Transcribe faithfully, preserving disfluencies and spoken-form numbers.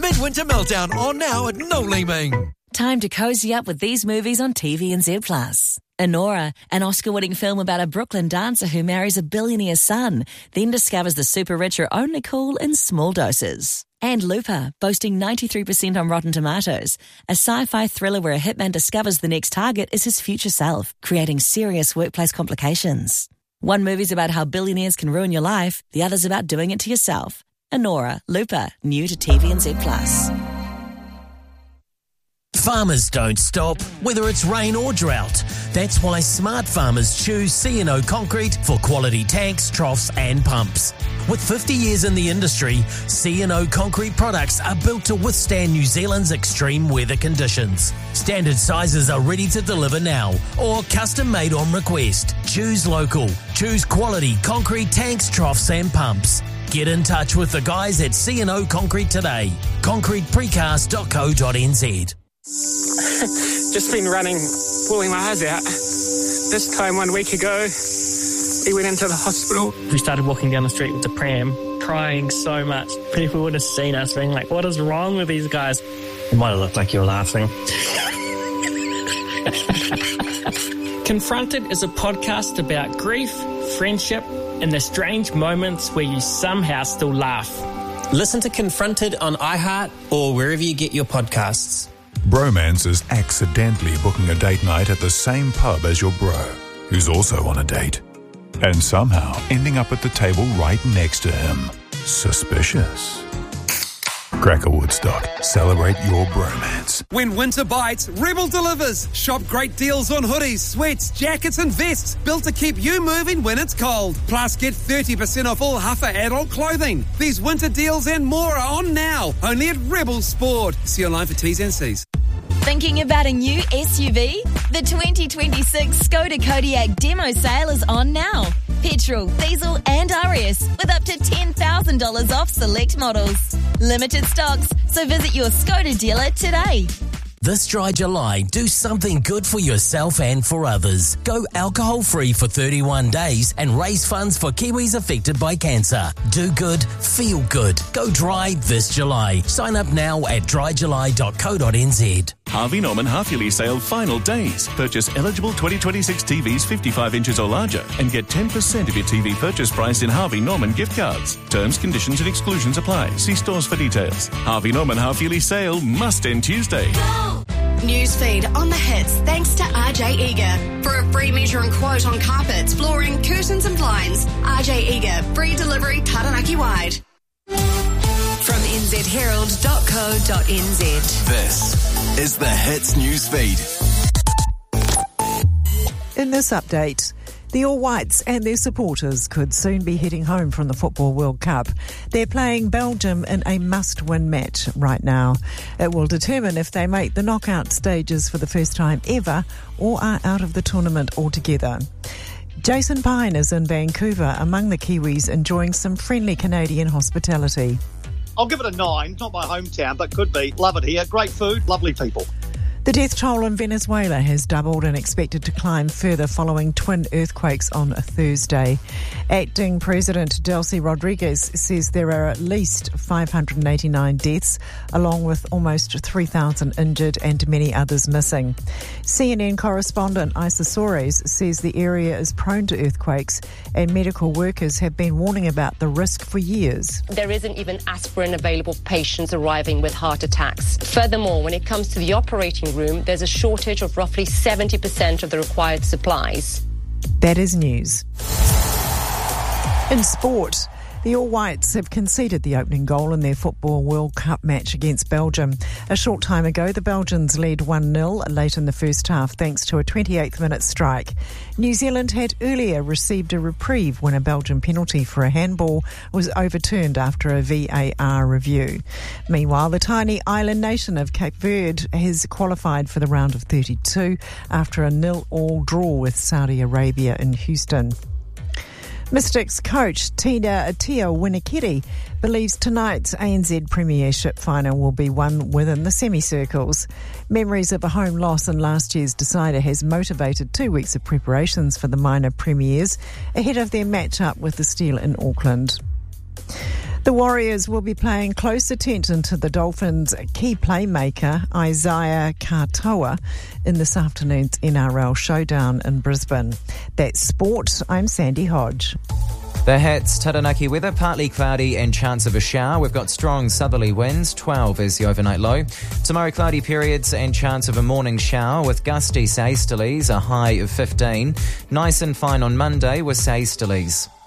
Midwinter Meltdown on now at No Leeming. Time to cozy up with these movies on T V N Z plus. Anora, an Oscar-winning film about a Brooklyn dancer who marries a billionaire's son, then discovers the super rich are only cool in small doses. And Looper, boasting ninety-three percent on Rotten Tomatoes, a sci-fi thriller where a hitman discovers the next target is his future self, creating serious workplace complications. One movie's about how billionaires can ruin your life, the other's about doing it to yourself. Anora, Looper, new to T V N Z plus. Farmers don't stop, whether it's rain or drought. That's why smart farmers choose C and O Concrete for quality tanks, troughs and pumps. With fifty years in the industry, C and O Concrete products are built to withstand New Zealand's extreme weather conditions. Standard sizes are ready to deliver now or custom made on request. Choose local. Choose quality concrete tanks, troughs and pumps. Get in touch with the guys at C and O Concrete today. concrete precast dot co dot n z. Just been running, pulling my eyes out. This time one week ago, we went into the hospital. We started walking down the street with the pram, crying so much. People would have seen us being like, what is wrong with these guys? It might have looked like you were laughing. Confronted is a podcast about grief, friendship, and the strange moments where you somehow still laugh. Listen to Confronted on iHeart or wherever you get your podcasts. Bromance is accidentally booking a date night at the same pub as your bro, who's also on a date, and somehow ending up at the table right next to him. Suspicious. Cracker Woodstock. Celebrate your bromance. When winter bites, Rebel delivers. Shop great deals on hoodies, sweats, jackets and vests, built to keep you moving when it's cold. Plus, get thirty percent off all Huffer adult clothing. These winter deals and more are on now, only at Rebel Sport. See you online for T's and C's. Thinking about a new S U V? The twenty twenty-six Skoda Kodiaq demo sale is on now. Petrol, diesel and R S with up to ten thousand dollars off select models. Limited stocks, so visit your Skoda dealer today. This dry July, do something good for yourself and for others. Go alcohol-free for thirty-one days and raise funds for Kiwis affected by cancer. Do good, feel good. Go dry this July. Sign up now at dry july dot co dot n z. Harvey Norman half-yearly sale final days. Purchase eligible twenty twenty-six T Vs fifty-five inches or larger and get ten percent of your T V purchase price in Harvey Norman gift cards. Terms, conditions and exclusions apply. See stores for details. Harvey Norman half-yearly sale must end Tuesday. Newsfeed on the hits thanks to R J Eager. For a free measure and quote on carpets, flooring, curtains and blinds, R J Eager, free delivery Taranaki wide. From n z herald dot co dot n z. This is the Hits Newsfeed. In this update, the All Whites and their supporters could soon be heading home from the Football World Cup. They're playing Belgium in a must-win match right now. It will determine if they make the knockout stages for the first time ever or are out of the tournament altogether. Jason Pine is in Vancouver among the Kiwis enjoying some friendly Canadian hospitality. I'll give it a nine. Not my hometown, but could be. Love it here. Great food, lovely people. The death toll in Venezuela has doubled and expected to climb further following twin earthquakes on a Thursday. Acting President Delcy Rodriguez says there are at least five hundred eighty-nine deaths, along with almost three thousand injured and many others missing. C N N correspondent Isa Soares says the area is prone to earthquakes and medical workers have been warning about the risk for years. There isn't even aspirin available for patients arriving with heart attacks. Furthermore, when it comes to the operating room, there's a shortage of roughly seventy percent of the required supplies. That is news. In sport, the All Whites have conceded the opening goal in their Football World Cup match against Belgium. A short time ago, the Belgians led one nil late in the first half thanks to a twenty-eighth minute strike. New Zealand had earlier received a reprieve when a Belgian penalty for a handball was overturned after a V A R review. Meanwhile, the tiny island nation of Cape Verde has qualified for the round of thirty-two after a nil-all draw with Saudi Arabia in Houston. Mystics coach Tina Tia Winikiri believes tonight's A N Z Premiership final will be won within the semicircles. Memories of a home loss in last year's decider has motivated two weeks of preparations for the minor premiers ahead of their match-up with the Steel in Auckland. The Warriors will be paying close attention to the Dolphins' key playmaker, Isaiah Katoa, in this afternoon's N R L showdown in Brisbane. That's sport. I'm Sandy Hodge. The Hits, Taranaki weather, partly cloudy and chance of a shower. We've got strong southerly winds, twelve is the overnight low. Tomorrow, cloudy periods and chance of a morning shower with gusty southeasterlies, a high of fifteen. Nice and fine on Monday with southeasterlies.